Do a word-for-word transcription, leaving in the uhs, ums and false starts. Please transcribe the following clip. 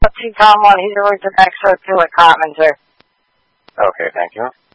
T. Tomlin, he's a Razorback, so too at Cartman, sir. Okay, thank you.